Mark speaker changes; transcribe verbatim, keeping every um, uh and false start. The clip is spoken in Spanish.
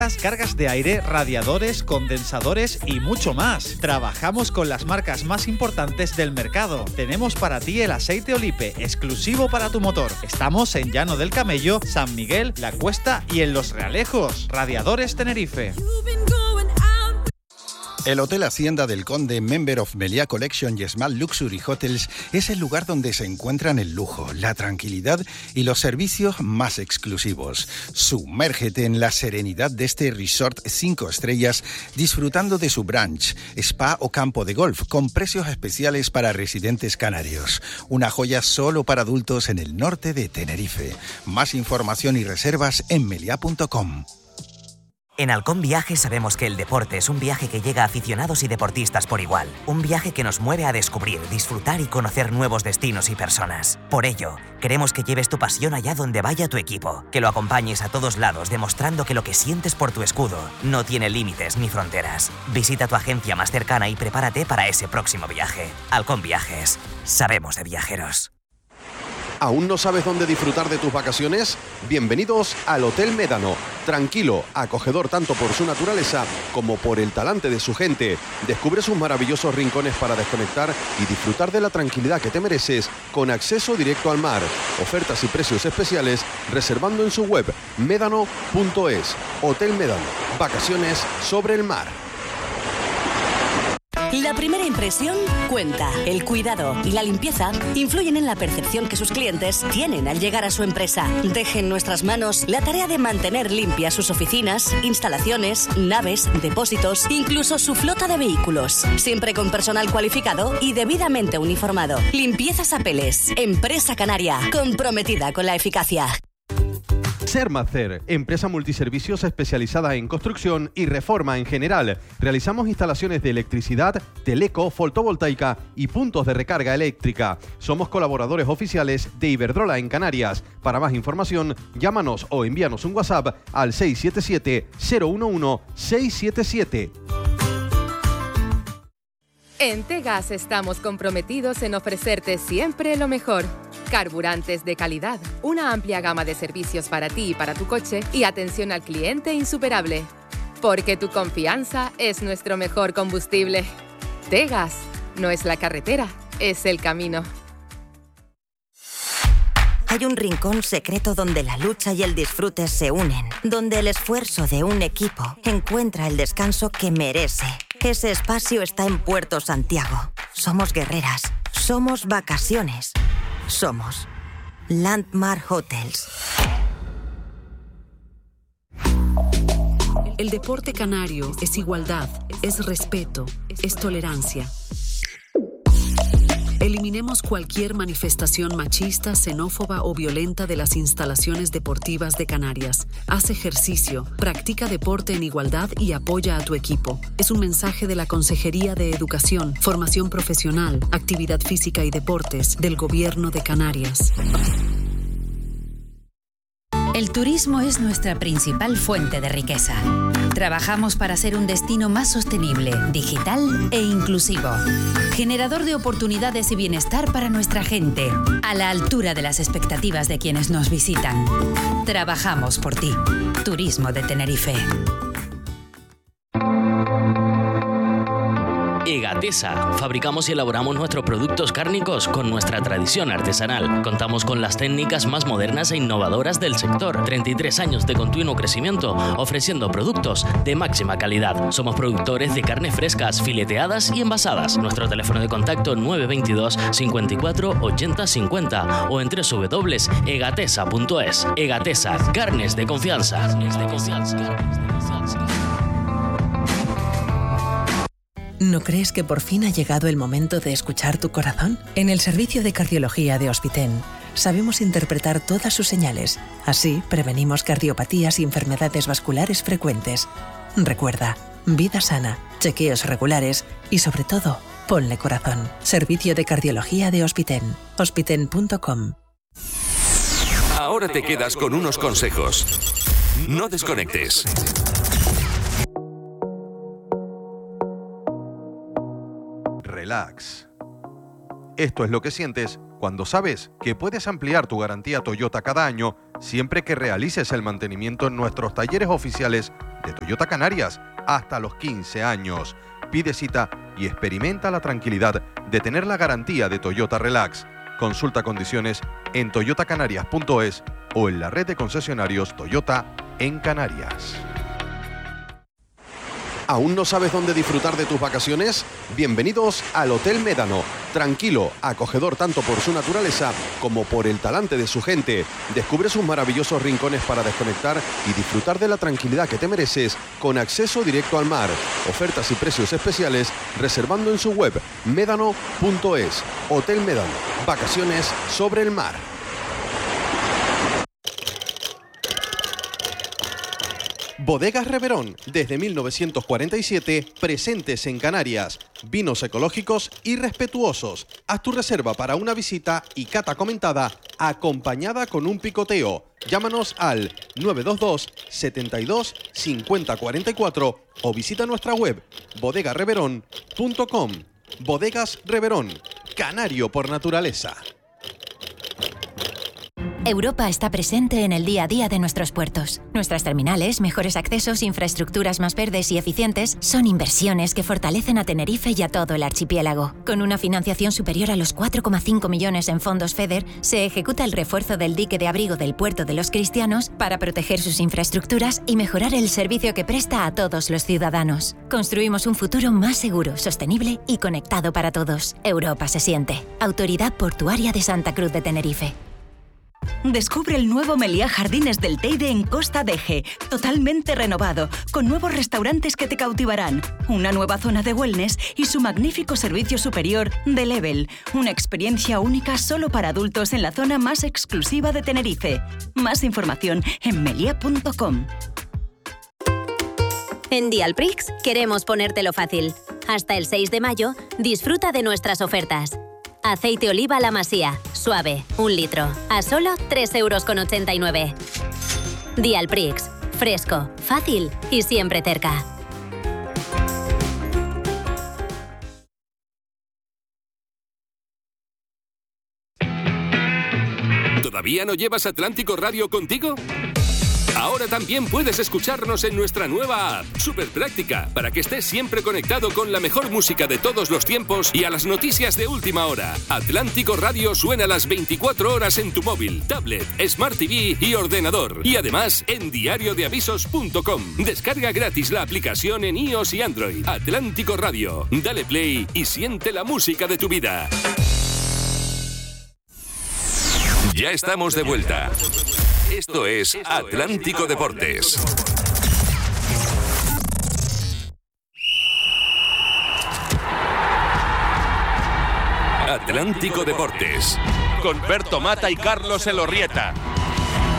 Speaker 1: cargas de aire, radiadores, condensadores y mucho más. Trabajamos con las marcas más importantes del mercado. Tenemos para ti el aceite Olipe, exclusivo para tu motor. Estamos en Llano del Camello, San Miguel, La Cuesta y en Los Realejos. Radiadores Tenerife.
Speaker 2: El Hotel Hacienda del Conde, Member of Meliá Collection y Smart Luxury Hotels, es el lugar donde se encuentran el lujo, la tranquilidad y los servicios más exclusivos. Sumérgete en la serenidad de este resort cinco estrellas, disfrutando de su brunch, spa o campo de golf, con precios especiales para residentes canarios. Una joya solo para adultos en el norte de Tenerife. Más información y reservas en meliá punto com.
Speaker 3: En Halcón Viajes sabemos que el deporte es un viaje que llega a aficionados y deportistas por igual. Un viaje que nos mueve a descubrir, disfrutar y conocer nuevos destinos y personas. Por ello, queremos que lleves tu pasión allá donde vaya tu equipo, que lo acompañes a todos lados demostrando que lo que sientes por tu escudo no tiene límites ni fronteras. Visita tu agencia más cercana y prepárate para ese próximo viaje. Halcón Viajes. Sabemos de viajeros.
Speaker 4: ¿Aún no sabes dónde disfrutar de tus vacaciones? Bienvenidos al Hotel Médano. Tranquilo, acogedor tanto por su naturaleza como por el talante de su gente. Descubre sus maravillosos rincones para desconectar y disfrutar de la tranquilidad que te mereces con acceso directo al mar. Ofertas y precios especiales reservando en su web médano punto es. Hotel Médano. Vacaciones sobre el mar.
Speaker 5: La primera impresión cuenta. El cuidado y la limpieza influyen en la percepción que sus clientes tienen al llegar a su empresa. Deje en nuestras manos la tarea de mantener limpias sus oficinas, instalaciones, naves, depósitos, incluso su flota de vehículos. Siempre con personal cualificado y debidamente uniformado. Limpiezas Apeles, empresa canaria, comprometida con la eficacia.
Speaker 6: Sermacer, empresa multiservicios especializada en construcción y reforma en general. Realizamos instalaciones de electricidad, teleco, fotovoltaica y puntos de recarga eléctrica. Somos colaboradores oficiales de Iberdrola en Canarias. Para más información, llámanos o envíanos un WhatsApp al seis siete siete, cero uno uno, seis siete siete.
Speaker 7: En Tegas estamos comprometidos en ofrecerte siempre lo mejor. Carburantes de calidad, una amplia gama de servicios para ti y para tu coche y atención al cliente insuperable. Porque tu confianza es nuestro mejor combustible. Tegas, no es la carretera, es el camino.
Speaker 8: Hay un rincón secreto donde la lucha y el disfrute se unen, donde el esfuerzo de un equipo encuentra el descanso que merece. Ese espacio está en Puerto Santiago. Somos guerreras, somos vacaciones, somos Landmark Hotels.
Speaker 9: El deporte canario es igualdad, es respeto, es tolerancia. Eliminemos cualquier manifestación machista, xenófoba o violenta de las instalaciones deportivas de Canarias. Haz ejercicio, practica deporte en igualdad y apoya a tu equipo. Es un mensaje de la Consejería de Educación, Formación Profesional, Actividad Física y Deportes del Gobierno de Canarias.
Speaker 10: El turismo es nuestra principal fuente de riqueza. Trabajamos para ser un destino más sostenible, digital e inclusivo. Generador de oportunidades y bienestar para nuestra gente, a la altura de las expectativas de quienes nos visitan. Trabajamos por ti. Turismo de Tenerife.
Speaker 11: Egatesa. Fabricamos y elaboramos nuestros productos cárnicos con nuestra tradición artesanal. Contamos con las técnicas más modernas e innovadoras del sector. treinta y tres años de continuo crecimiento, ofreciendo productos de máxima calidad. Somos productores de carnes frescas, fileteadas y envasadas. Nuestro teléfono de contacto nueve dos dos, cincuenta y cuatro, ochenta cincuenta o en doble u doble u doble u punto egatesa punto es. Egatesa. Carnes de confianza. Carnes de confianza. Carnes de confianza.
Speaker 12: ¿No crees que por fin ha llegado el momento de escuchar tu corazón? En el servicio de cardiología de Hospiten sabemos interpretar todas sus señales. Así prevenimos cardiopatías y enfermedades vasculares frecuentes. Recuerda, vida sana, chequeos regulares y sobre todo, ponle corazón. Servicio de cardiología de Hospiten. hospiten punto com.
Speaker 13: Ahora te quedas con unos consejos. No desconectes.
Speaker 6: Relax. Esto es lo que sientes cuando sabes que puedes ampliar tu garantía Toyota cada año siempre que realices el mantenimiento en nuestros talleres oficiales de Toyota Canarias hasta los quince años. Pide cita y experimenta la tranquilidad de tener la garantía de Toyota Relax. Consulta condiciones en toyota canarias punto es o en la red de concesionarios Toyota en Canarias.
Speaker 4: ¿Aún no sabes dónde disfrutar de tus vacaciones? Bienvenidos al Hotel Médano. Tranquilo, acogedor tanto por su naturaleza como por el talante de su gente. Descubre sus maravillosos rincones para desconectar y disfrutar de la tranquilidad que te mereces con acceso directo al mar. Ofertas y precios especiales reservando en su web médano punto es. Hotel Médano. Vacaciones sobre el mar. Bodegas Reverón, desde mil novecientos cuarenta y siete, presentes en Canarias. Vinos ecológicos y respetuosos. Haz tu reserva para una visita y cata comentada, acompañada con un picoteo. Llámanos al nueve dos dos, setenta y dos, cincuenta cuarenta y cuatro o visita nuestra web bodega reverón punto com. Bodegas Reverón, canario por naturaleza.
Speaker 14: Europa está presente en el día a día de nuestros puertos. Nuestras terminales, mejores accesos, infraestructuras más verdes y eficientes son inversiones que fortalecen a Tenerife y a todo el archipiélago. Con una financiación superior a los cuatro coma cinco millones en fondos FEDER, se ejecuta el refuerzo del dique de abrigo del puerto de los Cristianos para proteger sus infraestructuras y mejorar el servicio que presta a todos los ciudadanos. Construimos un futuro más seguro, sostenible y conectado para todos. Europa se siente. Autoridad Portuaria de Santa Cruz de Tenerife.
Speaker 15: Descubre el nuevo Meliá Jardines del Teide en Costa Deje, totalmente renovado, con nuevos restaurantes que te cautivarán, una nueva zona de wellness y su magnífico servicio superior de Level, una experiencia única solo para adultos en la zona más exclusiva de Tenerife. Más información en meliá punto com.
Speaker 16: En Dialprix queremos ponértelo fácil. Hasta el seis de mayo, disfruta de nuestras ofertas. Aceite oliva La Masía, suave, un litro, a solo tres euros con ochenta y nueve. Dialprix, fresco, fácil y siempre cerca.
Speaker 13: ¿Todavía no llevas Atlántico Radio contigo? Ahora también puedes escucharnos en nuestra nueva app, súper práctica, para que estés siempre conectado con la mejor música de todos los tiempos y a las noticias de última hora. Atlántico Radio suena las veinticuatro horas en tu móvil, tablet, Smart T V y ordenador. Y además en diario de avisos punto com. Descarga gratis la aplicación en iOS y Android. Atlántico Radio. Dale play y siente la música de tu vida. Ya estamos de vuelta. Esto es Atlántico Deportes. Atlántico Deportes.
Speaker 17: Con Berto Mata y Carlos Elorrieta.